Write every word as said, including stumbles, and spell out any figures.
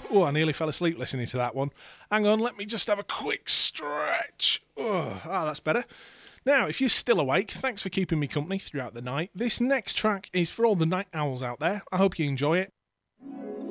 Oh, I nearly fell asleep listening to that one. Hang on, let me just have a quick stretch. Oh, ah, that's better. Now, if you're still awake, thanks for keeping me company throughout the night. This next track is for all the night owls out there. I hope you enjoy it.